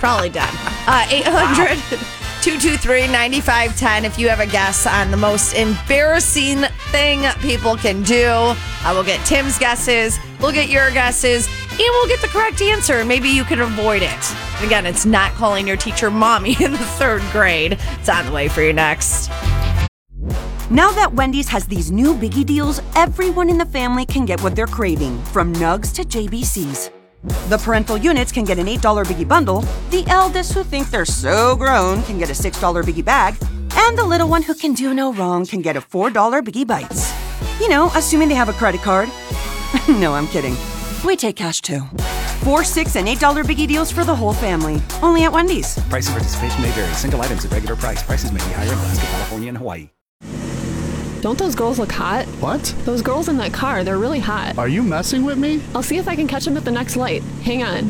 probably done. 800-223-9510 if you have a guess on the most embarrassing thing people can do. We'll get Tim's guesses, we'll get your guesses, and we'll get the correct answer. Maybe you can avoid it. Again, it's not calling your teacher mommy in the 3rd grade. It's on the way for you next. Now that Wendy's has these new biggie deals, everyone in the family can get what they're craving, from Nugs to JBCs. The parental units can get an $8 biggie bundle, the eldest who think they're so grown can get a $6 biggie bag, and the little one who can do no wrong can get a $4 biggie bites. You know, assuming they have a credit card. No, I'm kidding. We take cash too. $4, $6, and $8 biggie deals for the whole family. Only at Wendy's. Price and participation may vary. Single items at regular price. Prices may be higher in Alaska, California, and Hawaii. Don't those girls look hot? What? Those girls in that car, they're really hot. Are you messing with me? I'll see if I can catch them at the next light. Hang on.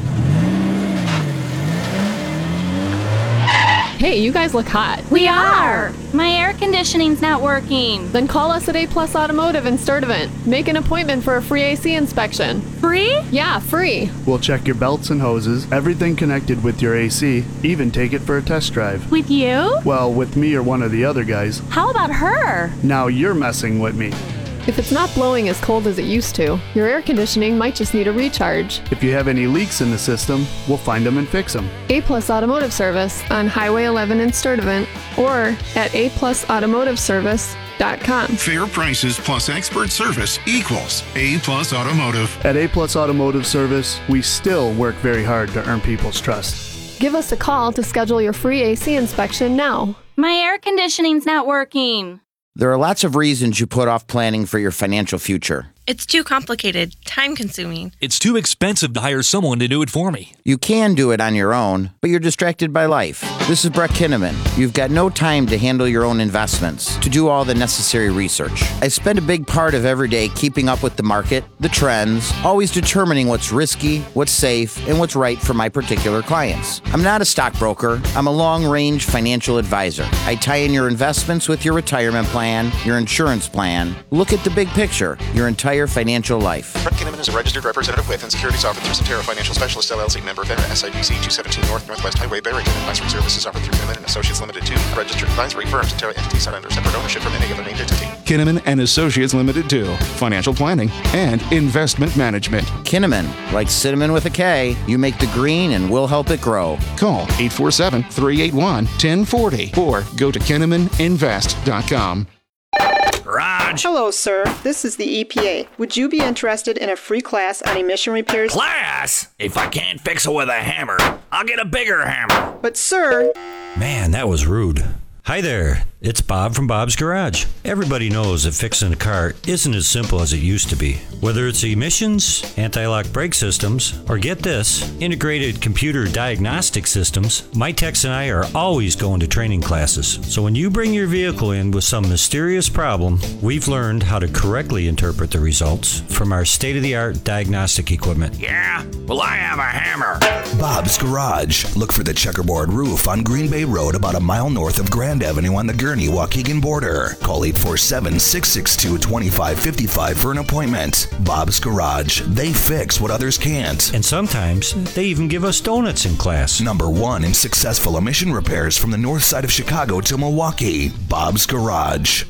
Hey, you guys look hot. We are! My air conditioning's not working. Then call us at A Plus Automotive in Sturtevant. Make an appointment for a free AC inspection. Free? Yeah, free. We'll check your belts and hoses, everything connected with your AC, even take it for a test drive. With you? Well, with me or one of the other guys. How about her? Now you're messing with me. If it's not blowing as cold as it used to, your air conditioning might just need a recharge. If you have any leaks in the system, we'll find them and fix them. A Plus Automotive Service on Highway 11 in Sturtevant or at aplusautomotiveservice.com. Fair prices plus expert service equals A Plus Automotive. At A Plus Automotive Service, we still work very hard to earn people's trust. Give us a call to schedule your free AC inspection now. My air conditioning's not working. There are lots of reasons you put off planning for your financial future. It's too complicated, time-consuming. It's too expensive to hire someone to do it for me. You can do it on your own, but you're distracted by life. This is Brett Kinnaman. You've got no time to handle your own investments, to do all the necessary research. I spend a big part of every day keeping up with the market, the trends, always determining what's risky, what's safe, and what's right for my particular clients. I'm not a stockbroker. I'm a long-range financial advisor. I tie in your investments with your retirement plan, your insurance plan. Look at the big picture, your entire financial life. Brett Kinnaman is a registered representative with and securities offered through Cetera Financial Specialists LLC, member FINRA, SIPC 217 North Northwest Highway, Barrington. Advisory services offered through Kinnaman and Associates Limited 2, a registered advisory firm. Cetera entities are under separate ownership from any other named entity. Kinnaman and Associates Limited 2. Financial planning and investment management. Kinnaman, like cinnamon with a K, you make the green and we'll help it grow. Call 847-381-1040 or go to KinnamanInvest.com. Raj! Hello, sir. This is the EPA. Would you be interested in a free class on emission repairs? Class? If I can't fix it with a hammer, I'll get a bigger hammer. But, sir... Man, that was rude. Hi there, it's Bob from Bob's Garage. Everybody knows that fixing a car isn't as simple as it used to be. Whether it's emissions, anti-lock brake systems, or get this, integrated computer diagnostic systems, my techs and I are always going to training classes. So when you bring your vehicle in with some mysterious problem, we've learned how to correctly interpret the results from our state-of-the-art diagnostic equipment. Yeah, well I have a hammer. Bob's Garage. Look for the checkerboard roof on Green Bay Road about a mile north of Grand Avenue on the Gurnee-Waukegan border. Call 847-662-2555 for an appointment. Bob's Garage. They fix what others can't. And sometimes they even give us donuts in class. Number 1 in successful emission repairs from the north side of Chicago to Milwaukee. Bob's Garage.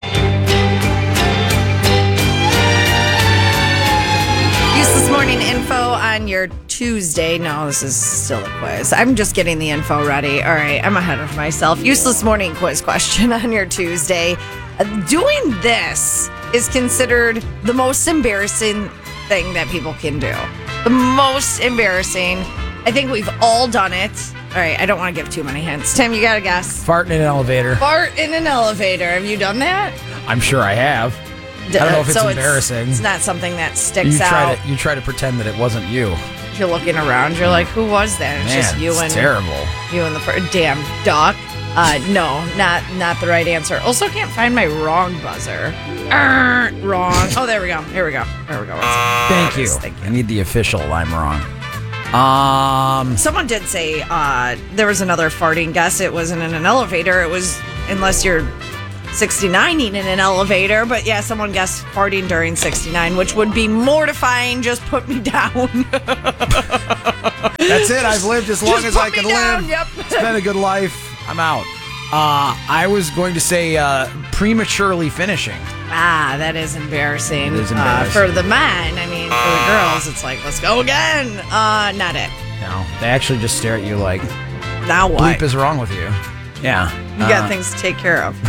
This morning info on your Tuesday. No, this is still a quiz. I'm just getting the info ready. All right, I'm ahead of myself. Useless morning quiz question on your Tuesday. Doing this is considered the most embarrassing thing that people can do. The most embarrassing. I think we've all done it. All right, I don't want to give too many hints. Tim, you got to guess. Fart in an elevator. Fart in an elevator. Have you done that? I'm sure I have. I don't know if it's embarrassing. It's not something that sticks out. You try to pretend that it wasn't you. If you're looking around, you're like, who was that? It's just you and terrible. You and the damn duck. No, not the right answer. Also, can't find my wrong buzzer. Wrong. Oh, there we go. Here we go. Thank you. I need the official. I'm wrong. Someone did say there was another farting guess. It wasn't in an elevator. It was unless you're 69ing in an elevator, but yeah, someone guessed farting during 69, which would be mortifying. Just put me down. That's it. I've lived as long as I can live. Yep. It's been a good life. I'm out. I was going to say prematurely finishing. Ah, that is embarrassing. It is embarrassing. For the men. I mean, for the girls, it's like, let's go again. Not it. No, they actually just stare at you like, now what? bleep is wrong with you. Yeah. You got things to take care of.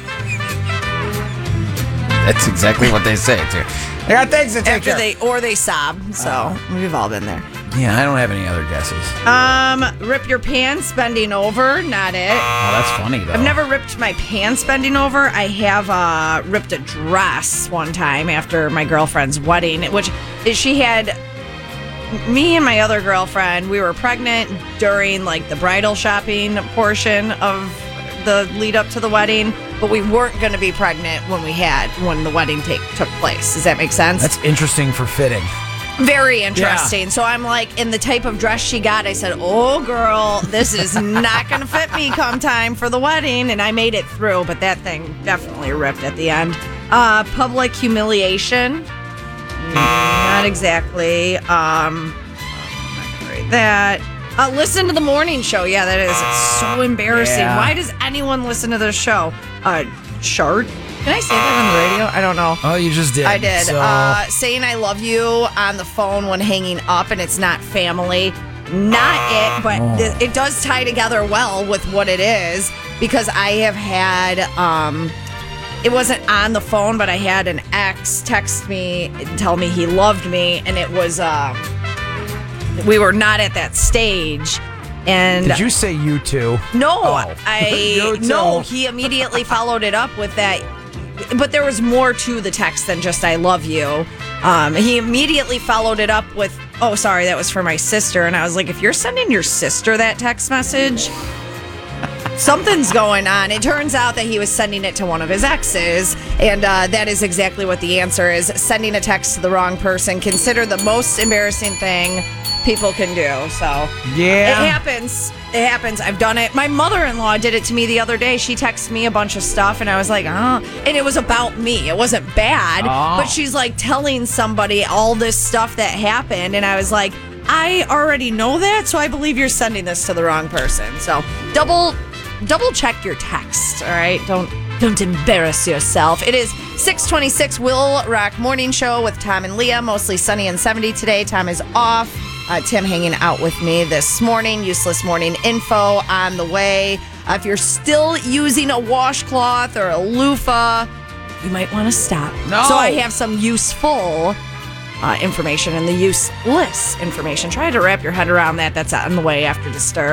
That's exactly what they say, too. They got things to take care of. Or they sob. So we've all been there. Yeah, I don't have any other guesses. Rip your pants bending over. Not it. Oh, that's funny, though. I've never ripped my pants bending over. I have ripped a dress one time after my girlfriend's wedding, which she had... Me and my other girlfriend, we were pregnant during like the bridal shopping portion of the lead up to the wedding, but we weren't going to be pregnant when the wedding took place. Does that make sense? That's interesting for fitting. Very interesting. Yeah. So I'm like, in the type of dress she got, I said, oh girl, this is not going to fit me come time for the wedding. And I made it through, but that thing definitely ripped at the end. Public humiliation. Not exactly. I'm not gonna write that. Listen to the morning show. Yeah, that is. It's so embarrassing. Yeah. Why does anyone listen to this show? Chart. Can I say that on the radio? I don't know. Oh, you just did. I did. So... Saying I love you on the phone when hanging up and it's not family. Not it, but it does tie together well with what it is, because I have had... it wasn't on the phone, but I had an ex text me and tell me he loved me, and it was we were not at that stage. And did you say you too? No, You too. no. He immediately followed it up with that, but there was more to the text than just "I love you." He immediately followed it up with, "Oh, sorry, that was for my sister," and I was like, "If you're sending your sister that text message." Something's going on. It turns out that he was sending it to one of his exes, and that is exactly what the answer is. Sending a text to the wrong person, considered the most embarrassing thing people can do. So yeah, it happens. It happens. I've done it. My mother-in-law did it to me the other day. She texted me a bunch of stuff, and I was like, and it was about me. It wasn't bad, but she's like telling somebody all this stuff that happened, and I was like, I already know that, so I believe you're sending this to the wrong person. So double check your text, all right? Don't embarrass yourself. It is 6:26, Will Rock Morning Show with Tom and Leah. Mostly sunny and 70 today. Tom is off. Tim hanging out with me this morning. Useless morning info on the way. If you're still using a washcloth or a loofah, you might want to stop. No. So I have some useful information and the useless information. Try to wrap your head around that. That's on the way after Disturb.